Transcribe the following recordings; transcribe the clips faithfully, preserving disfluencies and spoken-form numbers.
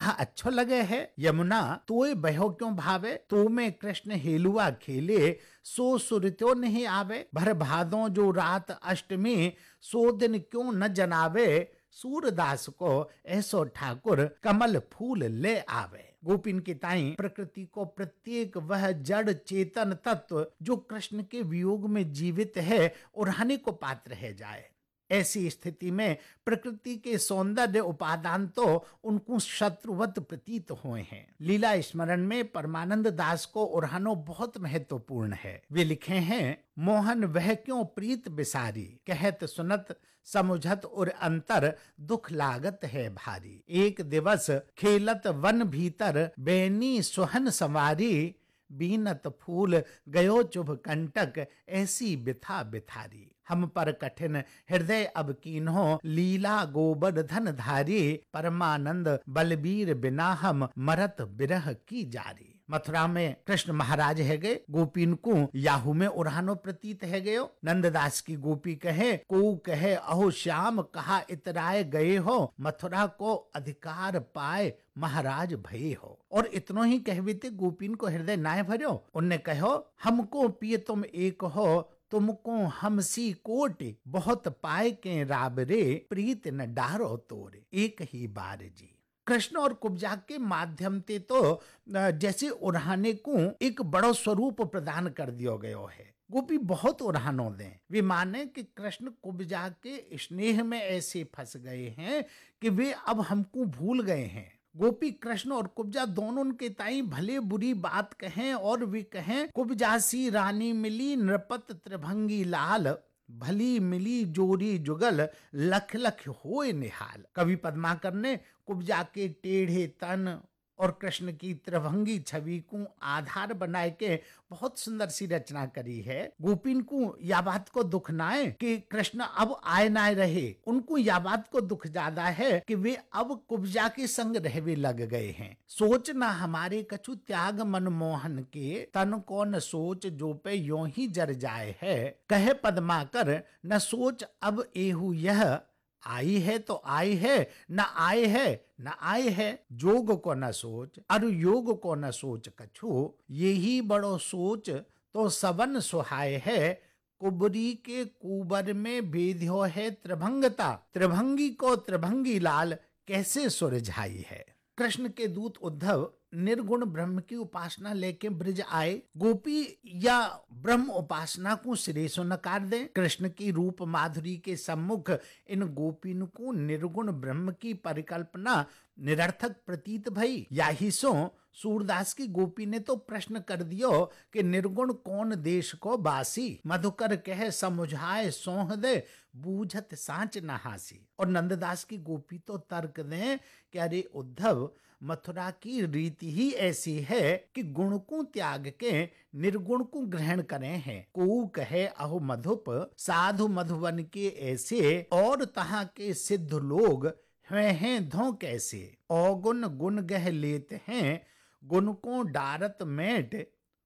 कहा अच्छो लगे है। यमुना तोय बहो क्यों भावे, तो में कृष्ण हेलुआ खेले, सो सुरत्यो नहीं आवे। भर भादों जो रात अष्टमी, सो दिन क्यों न जनावे। सूरदास को ऐसो ठाकुर कमल फूल ले आवे। गोपिन की ताई प्रकृति को प्रत्येक वह जड़ चेतन तत्व जो कृष्ण के वियोग में जीवित है उड़ाने को पात्र है जाए। ऐसी स्थिति में प्रकृति के सौंदर्य उपादान तो उनको शत्रुवत प्रतीत हुए हैं। लीला स्मरण में परमानंद दास को उड़ानो बहुत महत्वपूर्ण है। वे लिखे हैं, मोहन वह क्यों प्रीत बिसारी, कहत सुनत समुझत और अंतर, दुख लागत है भारी। एक दिवस खेलत वन भीतर, बैनी सुहन सवारी, बीनत फूल गयो चुभ कंटक, ऐसी बिथा बिथारी। हम पर कठिन हृदय अब कीन्हो, लीला गोवर्धन धारी, परमानंद बलबीर बिना हम मरत बिरह की जारी। मथुरा में कृष्ण महाराज है गए, गोपीन को याहू में उड़ानो प्रतीत है गयो। नंददास की गोपी कहे, को कहे अहो श्याम कहा इतराए गए हो, मथुरा को अधिकार पाए महाराज भये हो। और इतनो ही कहविते गोपीन को हृदय नाय भर्यो। उनने कहो, हमको पिए तुम एक हो, तुमको हमसी कोटि, बहुत पाए के राबरे, प्रीत न डारो तोरे, एक ही बार जी। कृष्ण और कुब्जा के माध्यम से तो जैसे उड़ाने को एक बड़ो स्वरूप प्रदान कर दियो गयो है। गोपी बहुत उड़ानो दें, वे माने कि कृष्ण कुब्जा के स्नेह में ऐसे फंस गए हैं कि वे अब हमको भूल गए हैं। गोपी कृष्ण और कुब्जा दोनों उनके ताई भले बुरी बात कहें और वे कहें, कुब्जासी रानी मिली नृपत त्रिभंगी लाल, भली मिली जोरी जुगल, लख लख होए निहाल। कवि पद्माकर ने कुब्जा के टेढ़े तन और कृष्ण की त्रिभंगी छवि को आधार बनाए के बहुत सुंदर सी रचना करी है। गोपीन को या बात को दुख नाए कि कृष्ण अब आए ना रहे, उनको या बात को दुख ज्यादा है कि वे अब कुब्जा के संग रहवे लग गए हैं। सोच न हमारे कछु त्याग मनमोहन के, तन को न सोच जो पे यों ही जर जाए है। कहे पद्माकर न सोच अब एहू यह, आई है तो आई है, न आए है न आए है। जोग को न सोच अरु योग को न सोच कछु, यही बड़ो सोच तो सबन सुहाय है। कुबरी के कुबर में बेध्यो है त्रिभंगता, त्रिभंगी को त्रिभंगी लाल, कैसे सुरझाई है। कृष्ण के दूत उद्धव निर्गुण ब्रह्म की उपासना लेके ब्रज आए। गोपी या ब्रह्म उपासना को सिरे से नकार दें। कृष्ण की रूप माधुरी के सम्मुख इन गोपीन को निर्गुण ब्रह्म की परिकल्पना निरर्थक प्रतीत भई। याही सो सूरदास की गोपी ने तो प्रश्न कर दियो कि निर्गुण कौन देश को बासी, मधुकर कहे समुझाए सोह दे, बूझत सांच न हासी। और नंददास की गोपी तो तर्क दें कि अरे उद्धव, मथुरा की रीति ही ऐसी है कि गुण को त्याग के निर्गुण को ग्रहण करें हैं। को कहे अहो मधुप, साधु मधुवन के ऐसे, और तहां के सिद्ध लोग हैं हैं धो कैसे। अवगुण गुण गह लेते हैं, गुण को डारत मेट,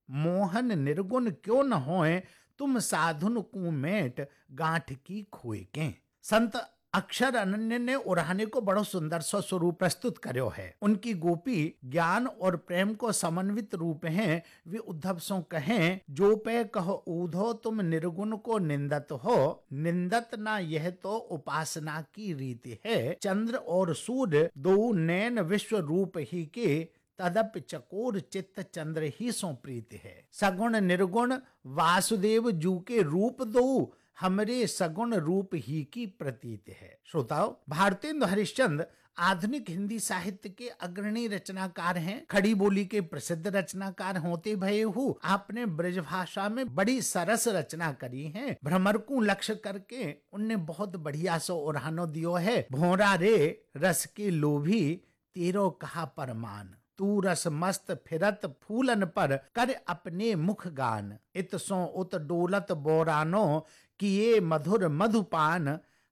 मोहन निर्गुण क्यों न होए, तुम साधुन को मेट, गांठ की खोए के। संत अक्षर अनन्य ने उड़ाने को बड़ो सुंदर सा स्वरूप प्रस्तुत करो है। उनकी गोपी ज्ञान और प्रेम को समन्वित रूप हैं। वे उद्धव सो कहें, जो पे कहो ऊधो तुम निर्गुण को निंदत हो, निंदत ना यह तो उपासना की रीति है। चंद्र और सूर्य दो नैन विश्व रूप ही के, तदप चकोर चित्त चंद्र ही सो प्रीति है। सगुण निर्गुण वासुदेव जू के रूप दो, हमरे सगुण रूप ही की प्रतीत है। श्रोताओ, भारतेंदु हरिश्चंद्र आधुनिक हिंदी साहित्य के अग्रणी रचनाकार हैं। खड़ी बोली के प्रसिद्ध रचनाकार होते भये हु आपने ब्रज भाषा में बड़ी सरस रचना करी है। भ्रमर को लक्ष्य करके उनने बहुत बढ़िया सो उड़ानो दियो है। भोरा रे रस के लोभी, तेरो कहा परमान, तू रस मस्त फिरत फूलन पर, कर अपने मुख गान। इत सो उत डोलत बोरानो, किए मधुर मधुपान,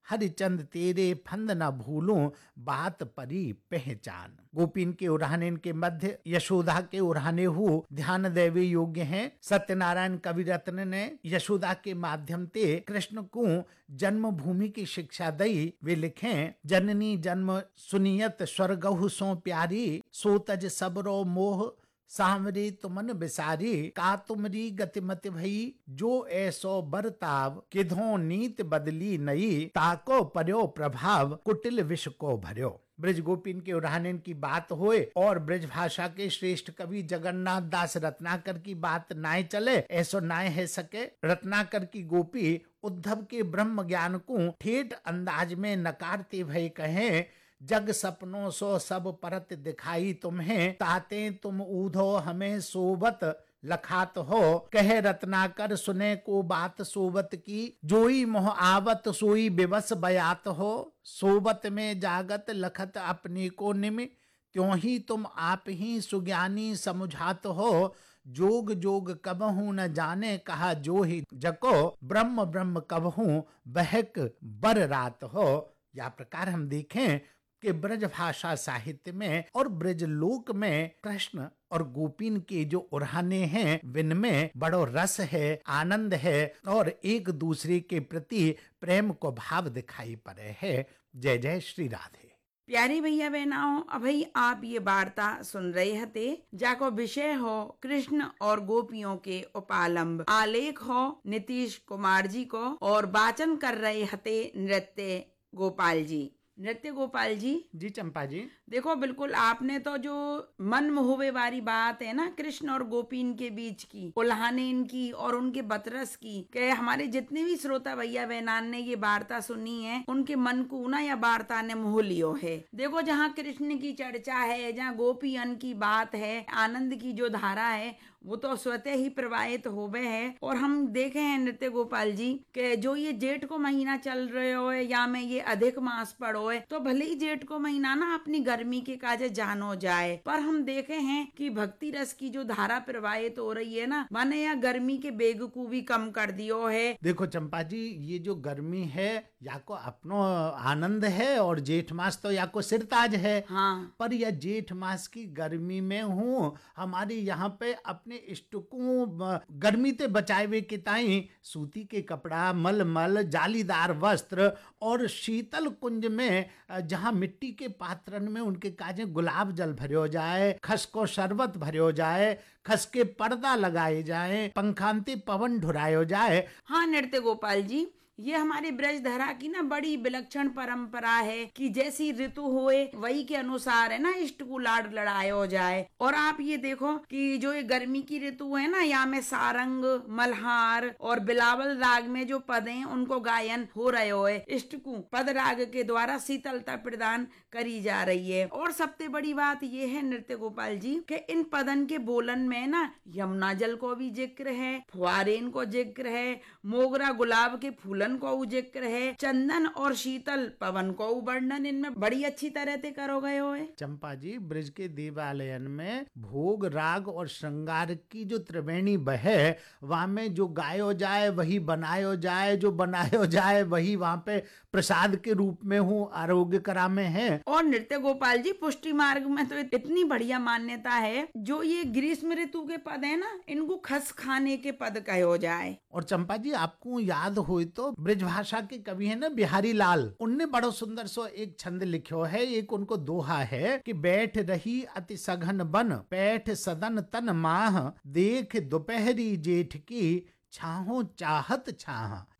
हरिचंद तेरे फंद न भूलूं, बात परी पहचान। गोपीन के उराहने के मध्य यशोदा के उराहने हु ध्यान देवे योग्य हैं। सत्यनारायण कवि रत्न ने यशोदा के माध्यम से कृष्ण को जन्मभूमि की शिक्षा दई। वे लिखें, जननी जन्म सुनियत स्वर्गहु सो प्यारी, सो तज सबरो मोह सांवरे तुमन बिसारी, का तुमरी गतिमति भई, जो ऐसो बरताव, किधो नीत बदली नई, ताको पर्यो प्रभाव, कुटिल विष को भर्यो। ब्रज गोपीन के उराहने की बात होए और ब्रज भाषा के श्रेष्ठ कवि जगन्नाथ दास रत्नाकर की बात नाय चले, ऐसो नाय है सके। रत्नाकर की गोपी उद्धव के ब्रह्म ज्ञान को ठेठ अंदाज में नकारते भय कहें, जग सपनों सो सब परत दिखाई तुम्हें, ताते तुम ऊधो हमें सोबत लखात हो, कहे रत्नाकर सुने को बात सोबत की, जोई मोह आवत सोई बिवस बयात हो, सोबत में जागत लखत अपनी को निमि, त्यों ही तुम आप ही सुज्ञानी समुझात हो, जोग जोग कबहू न जाने कहा जो ही जको, ब्रह्म ब्रह्म कबहू बहक बर रात हो। या प्रकार हम देखें कि ब्रज भाषा साहित्य में और ब्रज लोक में कृष्ण और गोपीन के जो उराहने हैं, विनमें बड़ो रस है, आनंद है और एक दूसरे के प्रति प्रेम को भाव दिखाई पड़े है। जय जय श्री राधे। प्यारे भैया बहनाओं, अभी आप ये वार्ता सुन रहे हते, जाको विषय हो कृष्ण और गोपियों के उपालंब। आलेख हो नीतीश कुमार जी को और वाचन कर रहे हते नृत्य गोपाल जी। नृत्य गोपाल जी जी चंपा जी, देखो बिल्कुल आपने तो जो मन मोहवे वाली बात है ना कृष्ण और गोपीन के बीच की, उल्हाने इनकी और उनके बतरस की, के हमारे जितने भी श्रोता भैया बहनान ने ये वार्ता सुनी है उनके मन को ना या वार्ता ने मोह लियो है। देखो जहाँ कृष्ण की चर्चा है, जहाँ गोपियन की बात है, आनंद की जो धारा है वो तो स्वतः ही प्रवाहित हो गए है। और हम देखे हैं नृत्य गोपाल जी के जो ये जेठ को महीना चल रहे हो या में ये अधिक मास पड़ो है, तो भले ही जेठ को महीना ना अपनी गर्मी के काजे जानो जाए, पर हम देखे हैं कि भक्ति रस की जो धारा प्रवाहित हो रही है ना, माने या गर्मी के बेग को भी कम कर दियो है। देखो चंपा जी, ये जो गर्मी है या को अपनो आनंद है और जेठ मास तो या को सिरताज है। हाँ। पर यह जेठ मास की गर्मी में हूँ हमारी यहाँ पे अपने इष्टकों गर्मी ते बचावे के ताई सूती के कपड़ा, मलमल, जालीदार वस्त्र और शीतल कुंज में जहाँ मिट्टी के पात्रन में उनके काजे गुलाब जल भरियो जाए, खस को शरबत भरियो जाए, खस के पर्दा लगाए जाए, पंखांती पवन ढुरायो जाए। हाँ नृत्य गोपाल जी, ये हमारी ब्रजधरा की ना बड़ी विलक्षण परंपरा है कि जैसी ऋतु होए वही के अनुसार है ना इष्ट को लाड लड़ायो जाए। और आप ये देखो कि जो ये गर्मी की ऋतु है ना, यहाँ में सारंग, मल्हार और बिलावल राग में जो पद हैं उनको गायन हो रहे हो है। इष्ट को पद राग के द्वारा शीतलता प्रदान करी जा रही है। और सबसे बड़ी बात ये है नृत्य गोपाल जी कि इन पदन के बोलन में ना यमुना जल को भी जिक्र है, फुआरेन को जिक्र है, मोगरा गुलाब के फूलन को जिक्र है, चंदन और शीतल पवन को वर्णन इनमें बड़ी अच्छी तरह से करो गए हो है। चंपा जी, ब्रज के देवालयन में भोग राग और श्रृंगार की जो त्रिवेणी बहे, वहां में जो गायो जाए वही बनायो जाए, जो बनायो जाए वही वहां पे प्रसाद के रूप में हूँ आरोग्य करा में है। और नृत्य गोपाल जी पुष्टि मार्ग में तो इतनी बढ़िया मान्यता है, जो ये ग्रीष्म ऋतु के पद है ना, इनको खस खाने के पद कहो जाए। और चंपा जी, आपको याद हो तो ब्रज भाषा के कवि है ना बिहारी लाल, उनने बड़ो सुंदर सो एक छंद लिखो है। एक उनको दोहा है कि बैठ रही अति सघन बन, पैठ सदन तन माह, देख दोपहरी जेठ की छाहो चाहत छाह।